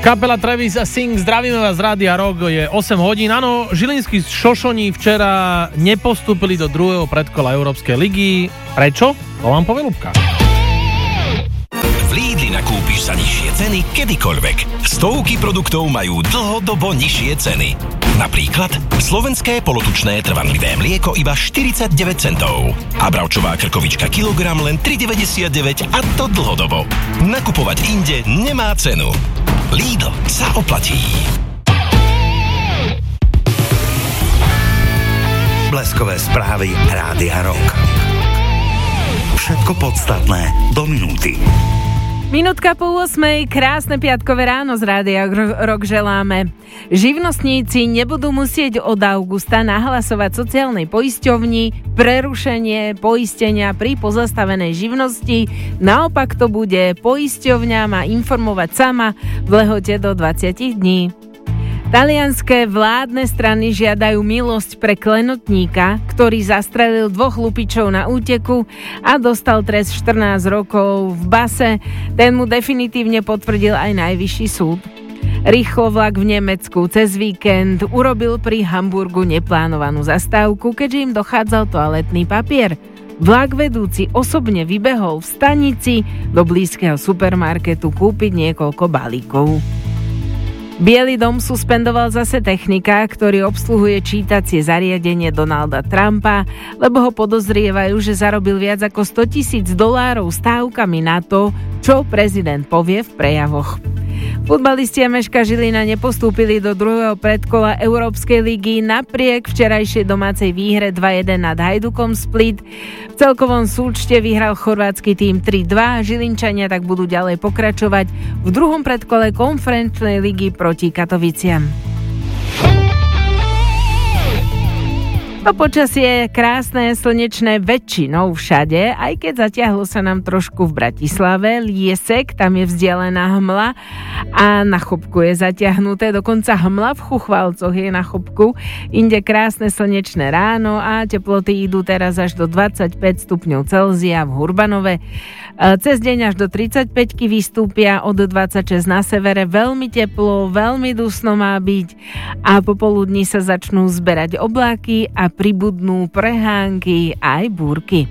Kapela Travis a Sing, zdravíme vás z Rádia Rock, je 8 hodín. Áno, žilinskí šošoni včera nepostúpili do druhého predkola Európskej ligy. Prečo? To vám povie Ľubka. V Lidli nakúpiš za nižšie ceny kedykoľvek. Stovky produktov majú dlhodobo nižšie ceny. Napríklad slovenské polotučné trvanlivé mlieko iba 49 centov. A bravčová krkovička kilogram len 3,99 a to dlhodobo. Nakupovať inde nemá cenu. Lidl sa oplatí. Bleskové správy Rádia Rock. Všetko podstatné do minúty. Minútka po 8, krásne piatkové ráno z Rádia Rock želáme. Živnostníci nebudú musieť od augusta nahlasovať sociálnej poisťovni prerušenie poistenia pri pozastavenej živnosti. Naopak to bude poisťovňa má informovať sama v lehote do 20 dní. Talianské vládne strany žiadajú milosť pre klenotníka, ktorý zastrelil 2 hlupičov na úteku a dostal trest 14 rokov v base. Ten mu definitívne potvrdil aj najvyšší súd. Rýchlovlak v Nemecku cez víkend urobil pri Hamburgu neplánovanú zastávku, keďže im dochádzal toaletný papier. Vlak vedúci osobne vybehol v stanici do blízkeho supermarketu kúpiť niekoľko balíkov. Bielý dom suspendoval zase technika, ktorý obsluhuje čítacie zariadenie Donalda Trumpa, lebo ho podozrievajú, že zarobil viac ako $100,000 stávkami na to, čo prezident povie v prejavoch. Futbalisti Meška Žilina nepostúpili do druhého predkola Európskej ligy napriek včerajšej domácej výhre 2-1 nad Hajdukom Split. V celkovom súčte vyhral chorvátsky tím 3-2, Žilinčania tak budú ďalej pokračovať v druhom predkole konferenčnej ligy proti Katoviciam. To počasie je krásne, slnečné väčšinou všade, aj keď zatiahlo sa nám trošku v Bratislave. Liesek, tam je vzdialená hmla a na Chopku je zatiahnuté, dokonca hmla v Chuchvalcoch je na Chopku. Inde krásne slnečné ráno a teploty idú teraz až do 25 stupňov Celzia v Hurbanove. Cez deň až do 35-ky vystúpia, od 26 na severe veľmi teplo, veľmi dusno má byť a popoludní sa začnú zberať oblaky a pribudnú prehánky aj búrky.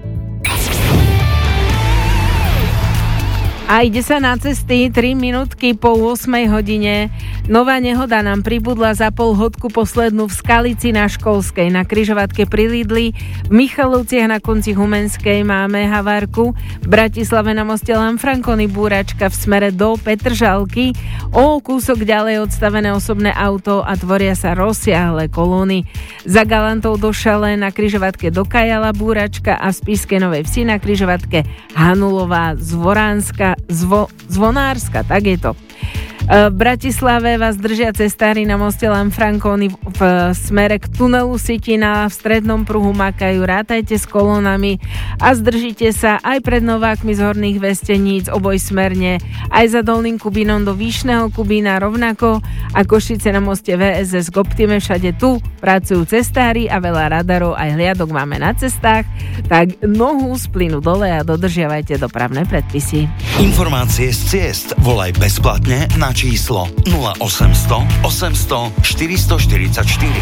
A ide sa na cesty 3 minútky po 8 hodine. Nová nehoda nám pribudla za pol hodku poslednú v Skalici na Školskej. Na križovatke pri Lidli, v Michalovciach na konci Humenskej máme havárku. V Bratislave na moste Lanfranconi búračka v smere do Petržalky. O kúsok ďalej odstavené osobné auto a tvoria sa rozsiahle kolóny. Za Galantov do Šale na križovatke do Kajala búračka a v Spišskej Novej Vsi na križovatke Hanulová Zvoránska Zvonárska, tak je to. V Bratislave vás držia cestári na moste Lanfranconi v smere k tunelu Sitina, v strednom pruhu makajú, rátajte s kolónami a zdržite sa aj pred Novákmi z Horných Vesteníc obojsmerne, aj za Dolným Kubínom do Vyšného Kubína rovnako a Košice na moste VSS k Optime, všade tu pracujú cestári a veľa radarov aj hliadok máme na cestách, tak nohu z plynu dole a dodržiavajte dopravné predpisy. Informácie z ciest volaj bezplatne na číslo 0800 800 444.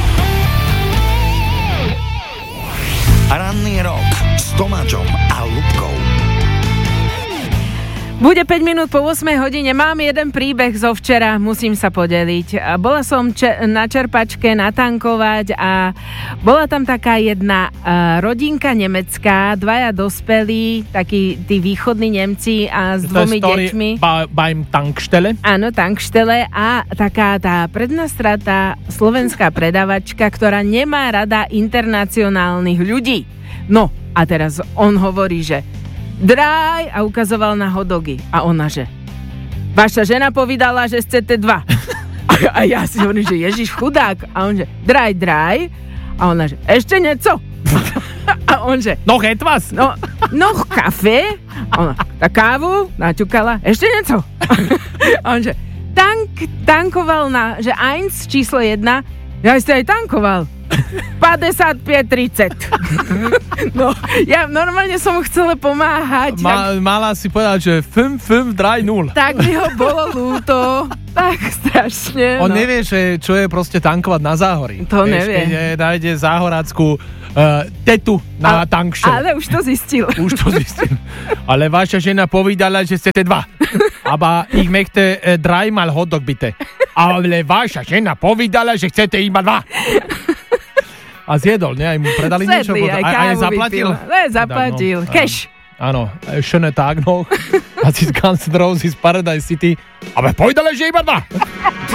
Ranný rok s Tomáčom a Ľubkou. Bude 5 minút po 8 hodine, mám jeden príbeh zo včera, musím sa podeliť. Bola som na čerpačke natankovať a bola tam taká jedna rodinka nemecká, 2 dospelí, takí tí východní Nemci a s 2 deťmi. Beim Tankstelle. Áno, Tankstelle a taká tá prednastratá slovenská predavačka, ktorá nemá rada internacionálnych ľudí. No a teraz on hovorí, že draj a ukazoval na hotdogy. A ona, že vaša žena povedala, že chcete 2. A ja si hovorím, že Ježiš chudák. A on, že draj. A ona, že ešte nieco. A on, že noch etwas. Noch kafe. A ona, tá kávu naťukala. Ešte nieco. A on, že tankoval na, že 1 číslo 1. Ja ste aj tankoval. 55-30. No, ja normálne som mu chcela pomáhať. Mala si povedať, že 5-5-3-0. Tak mi ho bolo ľúto. Tak tak strašne. On no. nevie, čo je proste tankovať na Záhorí. To nevie. Keď nájde záhorácku tetu na tankše. Ale už to zistil. Už to zistil. Ale vaša žena povedala, že ste dva. Aber ich möchte dreimal hotdog bitte. Ale vaša žena povedala, že chcete iba dva. A zjedol, ne? Aj mu predali niečo? Aj zaplatil? Ne, zaplatil. No, cash. Áno, schöne Tag noch. Das ist ganz Roses Paradise City. Aber povedala, že iba dva.